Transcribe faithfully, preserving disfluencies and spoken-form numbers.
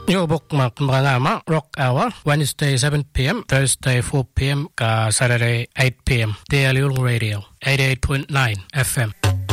Yo bookmark mga Rock Hour, Wednesday seven p.m, Thursday four p.m, ka Saturday eight p.m. Daily Radio, eighty-eight point nine F M.